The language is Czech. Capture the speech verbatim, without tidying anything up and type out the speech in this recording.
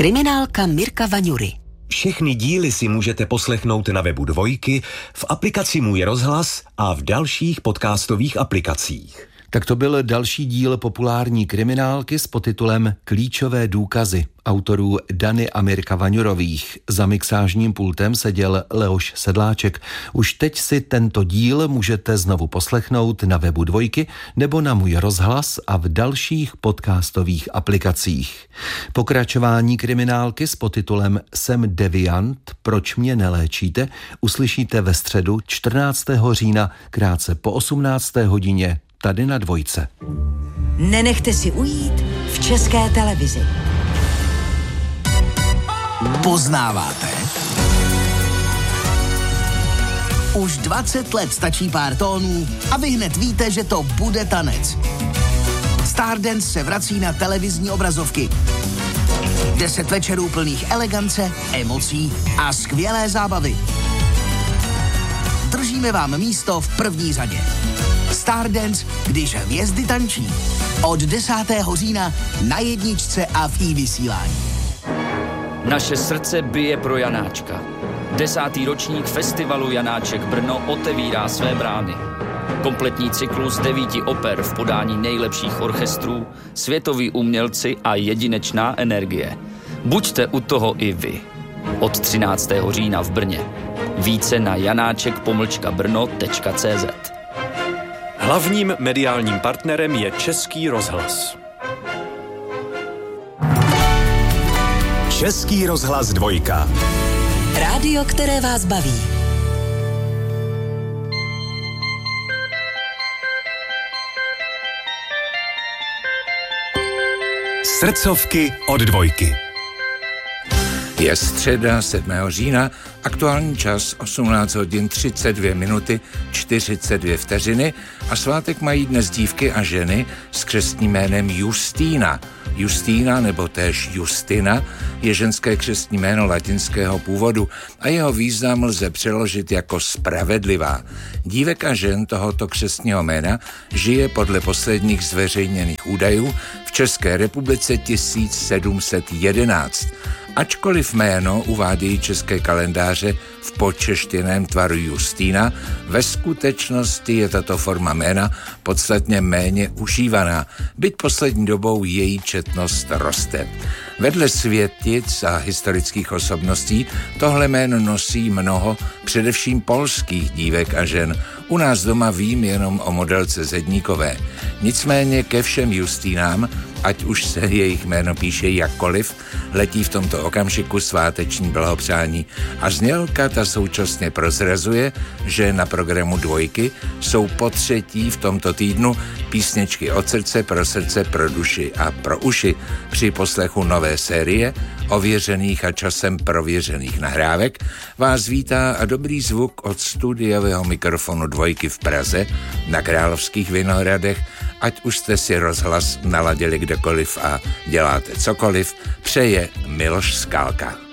Kriminálka Mirka Vaňury. Všechny díly si můžete poslechnout na webu Dvojky, v aplikaci Můj rozhlas a v dalších podcastových aplikacích. Tak to byl další díl populární kriminálky s podtitulem Klíčové důkazy autorů Dany a Mirka Vaňurových. Za mixážním pultem seděl Leoš Sedláček. Už teď si tento díl můžete znovu poslechnout na webu Dvojky nebo na Můj rozhlas a v dalších podcastových aplikacích. Pokračování kriminálky s podtitulem Jsem deviant, proč mě neléčíte, uslyšíte ve středu čtrnáctého října krátce po osmnácté hodině tady na Dvojce. Nenechte si ujít v České televizi. Poznáváte? Už dvacet let stačí pár tónů a vy hned víte, že to bude tanec. Stardance se vrací na televizní obrazovky. Deset večerů plných elegance, emocí a skvělé zábavy. Držíme vám místo v první řadě. Stardance, když hvězdy tančí. Od desátého října na jedničce a v i-vysílání. Naše srdce bije pro Janáčka. Desátý ročník festivalu Janáček Brno otevírá své brány. Kompletní cyklus devíti oper v podání nejlepších orchestrů, světoví umělci a jedinečná energie. Buďte u toho i vy. Od třináctého října v Brně. Více na janáček pomlčka brno tečka cé zet. Hlavním mediálním partnerem je Český rozhlas. Český rozhlas Dvojka. Rádio, které vás baví. Srdcovky od Dvojky. Je středa sedmého října, aktuální čas osmnáct hodin třicet dvě minuty čtyřicet dvě vteřiny a svátek mají dnes dívky a ženy s křestním jménem Justýna. Justýna nebo též Justina je ženské křestní jméno latinského původu a jeho význam lze přeložit jako spravedlivá. Dívek a žen tohoto křestního jména žije podle posledních zveřejněných údajů v České republice tisíc sedm set jedenáct. Ačkoliv jméno uvádějí české kalendáře v počeštěném tvaru Justýna, ve skutečnosti je tato forma jména podstatně méně užívaná, byť poslední dobou její četnost roste. Vedle světic a historických osobností tohle jméno nosí mnoho především polských dívek a žen. U nás doma vím jenom o modelce Zedníkové. Nicméně ke všem Justínám, ať už se jejich jméno píše jakkoliv, letí v tomto okamžiku sváteční blahopřání a znělka ta současně prozrazuje, že na programu Dvojky jsou po třetí v tomto týdnu písničky od srdce, pro srdce, pro duši a pro uši. Při poslechu nové série ověřených a časem prověřených nahrávek vás vítá a dobrý zvuk od studiového mikrofonu Dvojky v Praze na Královských Vinohradech, ať už jste si rozhlas naladili kdekoliv a děláte cokoliv, přeje Miloš Skálka.